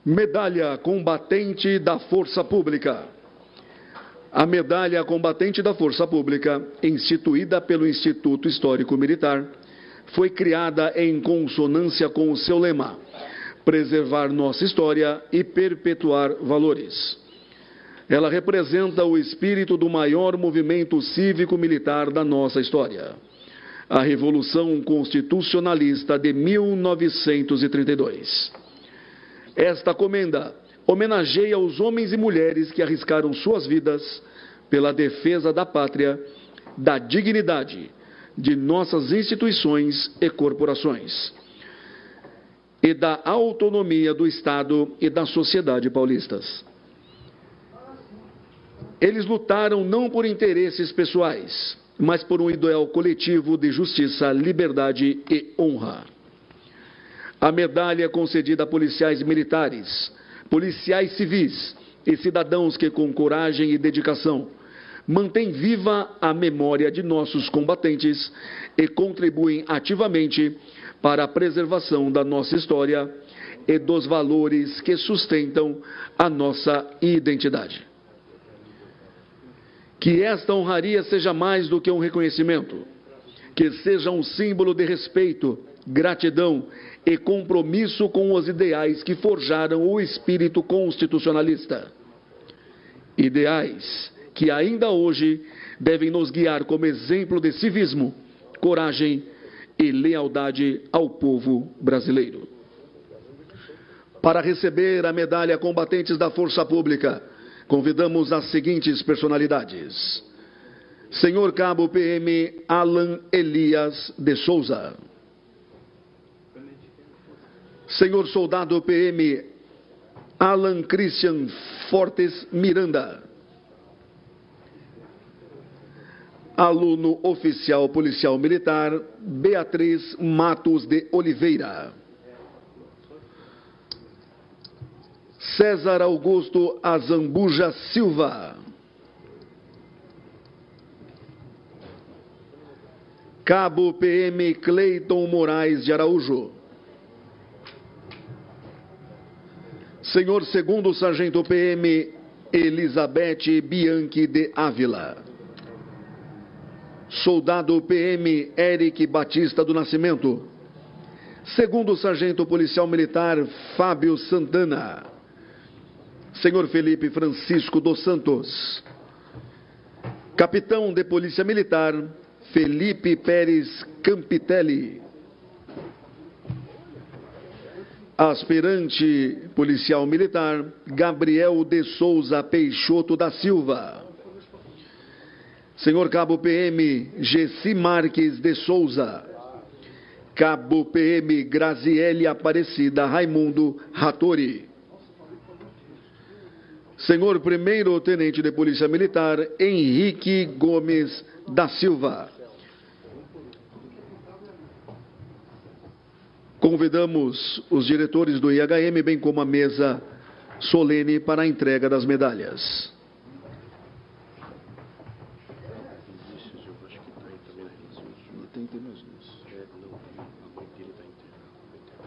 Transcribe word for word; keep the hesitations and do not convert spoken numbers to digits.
Medalha Combatente da Força Pública. A Medalha Combatente da Força Pública, instituída pelo Instituto Histórico Militar, foi criada em consonância com o seu lema: preservar nossa história e perpetuar valores. Ela representa o espírito do maior movimento cívico-militar da nossa história, a Revolução Constitucionalista de mil novecentos e trinta e dois. Esta comenda homenageia os homens e mulheres que arriscaram suas vidas pela defesa da pátria, da dignidade de nossas instituições e corporações, e da autonomia do Estado e da sociedade paulistas. Eles lutaram não por interesses pessoais, mas por um ideal coletivo de justiça, liberdade e honra. A medalha é concedida a policiais militares, policiais civis e cidadãos que, com coragem e dedicação, mantêm viva a memória de nossos combatentes e contribuem ativamente para a preservação da nossa história e dos valores que sustentam a nossa identidade. Que esta honraria seja mais do que um reconhecimento, que seja um símbolo de respeito, gratidão e compromisso com os ideais que forjaram o espírito constitucionalista. Ideais que ainda hoje devem nos guiar como exemplo de civismo, coragem e lealdade ao povo brasileiro. Para receber a medalha Combatentes da Força Pública, convidamos as seguintes personalidades: Senhor Cabo P M Alan Elias de Souza, Senhor Soldado P M Alan Christian Fortes Miranda, Aluno Oficial Policial Militar Beatriz Matos de Oliveira, César Augusto Azambuja Silva, Cabo P M Cleiton Moraes de Araújo, Senhor Segundo Sargento P M Elizabeth Bianchi de Ávila, Soldado P M Eric Batista do Nascimento, Segundo Sargento Policial Militar Fábio Santana, Senhor Felipe Francisco dos Santos, Capitão de Polícia Militar Felipe Pérez Campitelli, Aspirante Policial Militar Gabriel de Souza Peixoto da Silva, Senhor Cabo P M Gessi Marques de Souza, Cabo P M Graziele Aparecida Raimundo Rattori, Senhor Primeiro Tenente de Polícia Militar Henrique Gomes da Silva. Convidamos os diretores do I H M, bem como a mesa solene, para a entrega das medalhas.